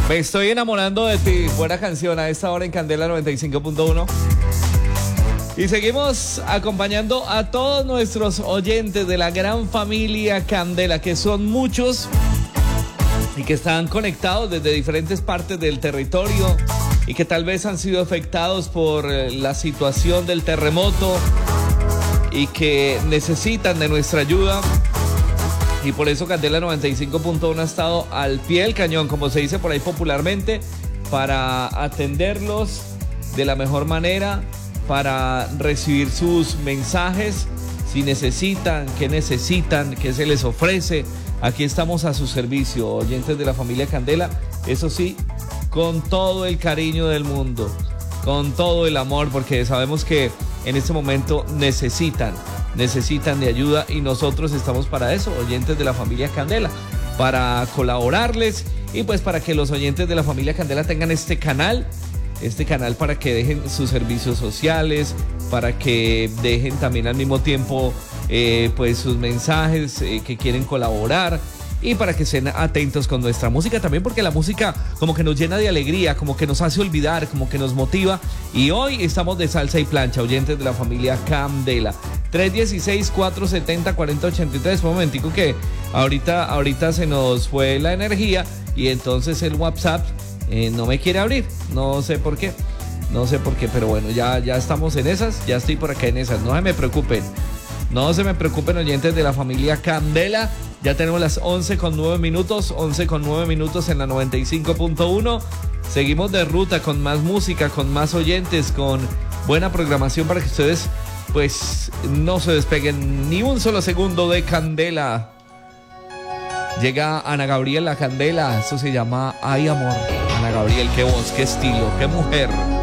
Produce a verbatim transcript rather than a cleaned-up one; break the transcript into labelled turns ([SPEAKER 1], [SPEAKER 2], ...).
[SPEAKER 1] Me estoy enamorando de ti. Buena canción a esta hora en Candela noventa y cinco punto uno. Y seguimos acompañando a todos nuestros oyentes de la gran familia Candela, que son muchos y que están conectados desde diferentes partes del territorio y que tal vez han sido afectados por la situación del terremoto y que necesitan de nuestra ayuda. Y por eso Candela noventa y cinco punto uno ha estado al pie del cañón, como se dice por ahí popularmente, para atenderlos de la mejor manera, para recibir sus mensajes. Si necesitan, qué necesitan, qué se les ofrece, aquí estamos a su servicio, oyentes de la familia Candela. Eso sí, con todo el cariño del mundo, con todo el amor, porque sabemos que en este momento necesitan necesitan de ayuda y nosotros estamos para eso, oyentes de la familia Candela, para colaborarles y pues para que los oyentes de la familia Candela tengan este canal, este canal para que dejen sus servicios sociales, para que dejen también al mismo tiempo eh, pues sus mensajes eh, que quieren colaborar, y para que estén atentos con nuestra música también, porque la música como que nos llena de alegría, como que nos hace olvidar, como que nos motiva. Y hoy estamos de salsa y plancha, oyentes de la familia Candela. tres uno seis, cuatro siete cero, cuatro cero ocho tres. Un momentico que ahorita, ahorita se nos fue la energía y entonces el WhatsApp eh, no me quiere abrir, no sé por qué, no sé por qué, pero bueno, ya, ya estamos en esas, ya estoy por acá en esas, no se me preocupen. No se me preocupen, oyentes de la familia Candela. Ya tenemos las once con nueve minutos, once con nueve minutos en la noventa y cinco punto uno. Seguimos de ruta con más música, con más oyentes, con buena programación para que ustedes pues no se despeguen ni un solo segundo de Candela. Llega Ana Gabriela Candela, eso se llama Ay Amor. Ana Gabriel, qué voz, qué estilo, qué mujer.